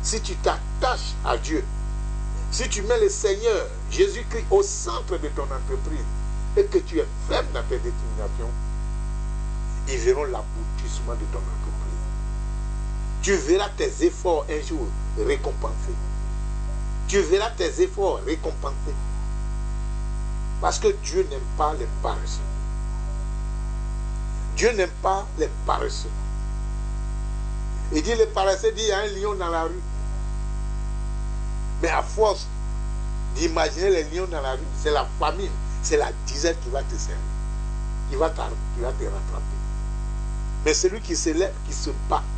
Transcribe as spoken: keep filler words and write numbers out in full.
si tu t'attaches à Dieu, si tu mets le Seigneur, Jésus-Christ, au centre de ton entreprise, et que tu es ferme dans tes déterminations, ils verront l'aboutissement de ton entreprise. Tu verras tes efforts un jour récompensés. Tu verras tes efforts récompensés. Parce que Dieu n'aime pas les paresseux. Dieu n'aime pas les paresseux. Il dit, les paresseux, dit, il y a un lion dans la rue. Mais à force d'imaginer les lions dans la rue, c'est la famine, c'est la disette qui va te servir, qui va, qui va te rattraper. Mais celui qui se lève, qui se bat,